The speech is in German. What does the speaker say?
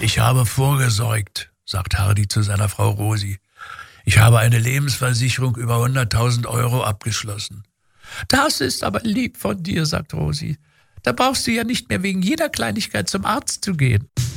Ich habe vorgesorgt, sagt Hardy zu seiner Frau Rosi. Ich habe eine Lebensversicherung über 100.000 Euro abgeschlossen. Das ist aber lieb von dir, sagt Rosi. Da brauchst du ja nicht mehr wegen jeder Kleinigkeit zum Arzt zu gehen.